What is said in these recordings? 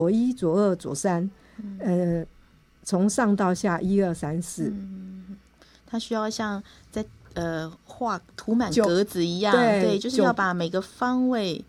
左一左二左三，从上到下1 2 3 4， 它需要像在涂满格子一样，对，就是要把每个方位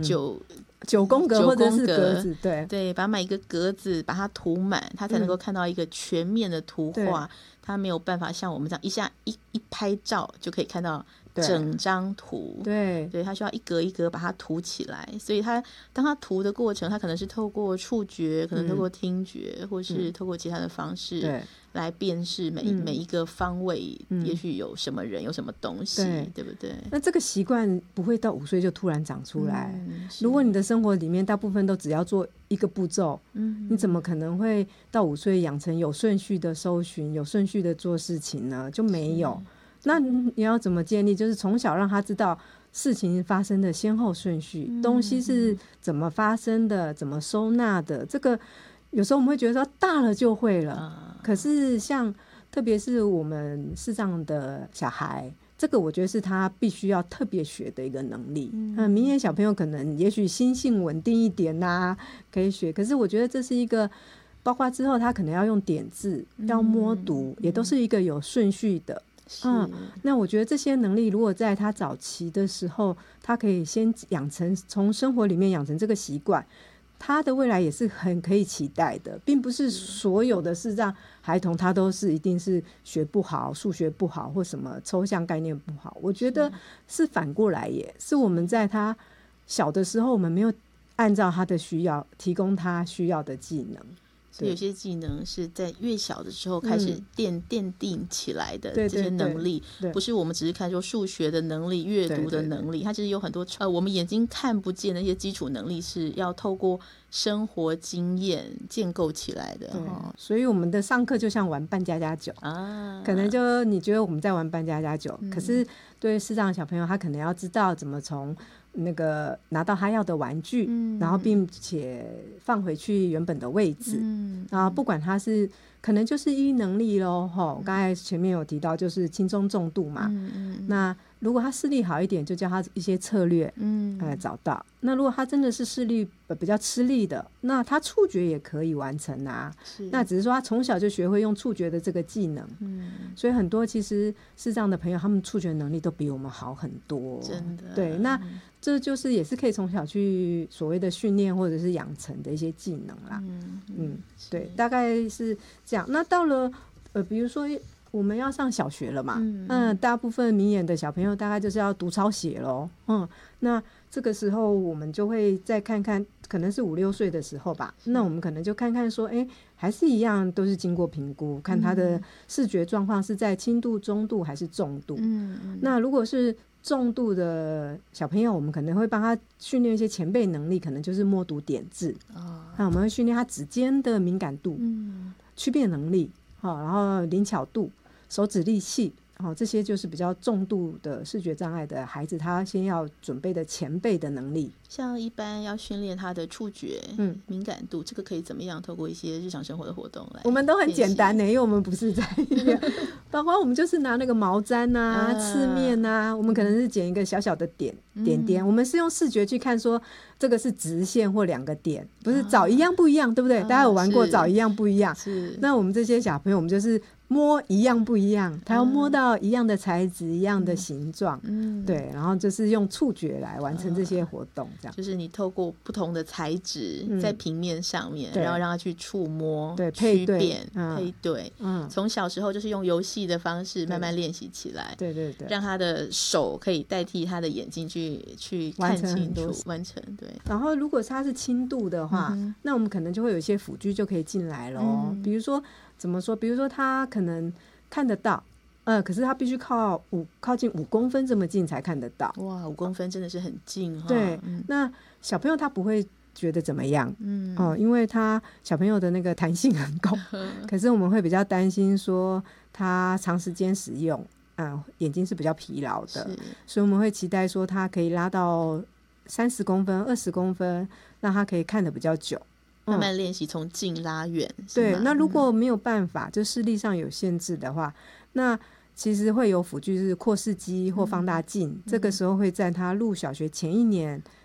9宫格或者是格子， 对，把每一个格子把它涂满，它才能够看到一个全面的图画。它没有办法像我们这样一下一拍照就可以看到整张图，对，它需要一格一格把它涂起来。所以当它涂的过程，它可能是透过触觉，可能透过听觉，或是透过其他的方式来辨识每一个方位，也许有什么人，有什么东西，对不对？ 那这个习惯不会到5岁就突然长出来。如果你的生活里面大部分都只要做一个步骤，你怎么可能会到5岁养成有顺序的搜寻，有顺序的做事情呢？就没有。那你要怎么建立？就是从小让他知道事情发生的先后顺序，东西是怎么发生的，怎么收纳的。这个有时候我们会觉得说大了就会了，可是像特别是我们视障的小孩，这个我觉得是他必须要特别学的一个能力。明眼小朋友可能也许心性稳定一点可以学，可是我觉得这是一个包括之后他可能要用点字，要摸读，也都是一个有顺序的。那我觉得这些能力如果在他早期的时候，他可以先养成，从生活里面养成这个习惯，他的未来也是很可以期待的。并不是所有的视障孩童他都是一定是学不好，数学不好，或什么抽象概念不好。我觉得是反过来，也是我们在他小的时候我们没有按照他的需要提供他需要的技能。 所以有些技能是在越小的时候开始奠定起来的，这些能力不是我们只是看说数学的能力、阅读的能力，它其实有很多我们眼睛看不见的一些基础能力是要透过生活经验建构起来的。 所以我们的上课就像玩扮家家酒可能就你觉得我们在玩扮家家酒，可是对视障的小朋友他可能要知道怎么从那个拿到他要的玩具，然后并且放回去原本的位置，然后不管他是可能就是依能力咯，刚才前面有提到就是轻中重度嘛，那如果他视力好一点就教他一些策略找到，那如果他真的是视力比较吃力的，那他触觉也可以完成那只是说他从小就学会用触觉的这个技能，所以很多其实视障的朋友他们触觉能力都比我们好很多， 真的。 对，那这就是也是可以从小去所谓的训练或者是养成的一些技能啦。对，大概是这样。那到了比如说我们要上小学了嘛，大部分明眼的小朋友大概就是要读抄写咯，那这个时候我们就会再看看，可能是5、6岁的时候吧，那我们可能就看看说还是一样都是经过评估，看他的视觉状况是在轻度、中度还是重度。那如果是重度的小朋友，我们可能会帮他训练一些前辈能力，可能就是默读点字，那我们会训练他指尖的敏感度，区别能力，然后灵巧度，手指力气，这些就是比较重度的视觉障碍的孩子他先要准备的前辈的能力。 像一般要训练他的触觉敏感度，这个可以怎么样透过一些日常生活的活动来？ 我们都很简单因为我们不是在包括我们就是拿那个毛毡刺面我们可能是剪一个小小的点点，我们是用视觉去看说这个是直线或2个点，不是找一样不一样，对不对？大家有玩过找一样不一样？那我们这些小朋友我们就是摸一样不一样，他要摸到一样的材质、一样的形状，对，然后就是用触觉来完成这些活动，这样就是你透过不同的材质在平面上面，然后让他去触摸、 对， 区辨、配对，从小时候就是用游戏的方式慢慢练习起来， 对对对， 让他的手可以代替他的眼睛去看清楚、完成。对， 然后如果他是轻度的话，那我们可能就会有一些辅具就可以进来咯，比如说怎么说？比如说他可能看得到，可是他必须靠近5公分这么近才看得到。 哇，5公分真的是很近对，那小朋友他不会觉得怎么样，因为他小朋友的那个弹性很高，可是我们会比较担心说他长时间使用，眼睛是比较疲劳的，所以我们会期待说他可以拉到30公分、20公分，让他可以看得比较久。 慢慢练习从近拉远。 对，那如果没有办法，就视力上有限制的话，那其实会有辅具是扩视机或放大镜，这个时候会在他入小学前1年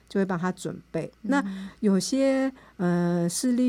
就会帮他准备。那有些视力